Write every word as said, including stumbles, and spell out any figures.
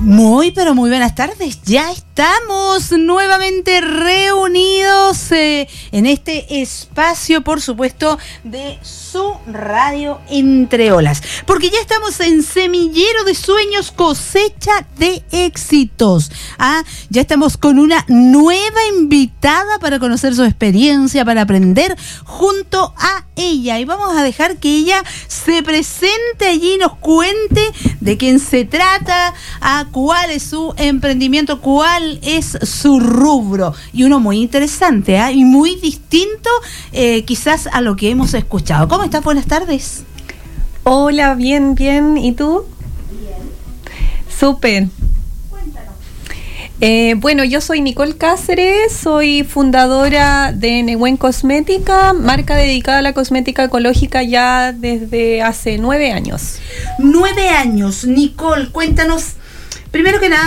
Muy, pero muy buenas tardes. Ya estamos nuevamente reunidos eh, en este espacio, por supuesto, de su radio Entre Olas. Porque ya estamos en Semillero de Sueños, cosecha de éxitos. ¿Ah? Ya estamos con una nueva invitada para conocer su experiencia, para aprender junto a ella. Y vamos a dejar que ella se presente allí y nos cuente de quién se trata, a cuál es su emprendimiento, cuál es su rubro. Y uno muy interesante, ¿eh? Y muy distinto eh, quizás a lo que hemos escuchado. ¿Cómo estás? Buenas tardes. Hola, bien, bien. ¿Y tú? Bien. Súper. Cuéntanos. Eh, bueno, yo soy Nicole Cáceres, soy fundadora de Nehuen Cosmética, marca dedicada a la cosmética ecológica ya desde hace nueve años. Nueve años. Nicole, cuéntanos, primero que nada,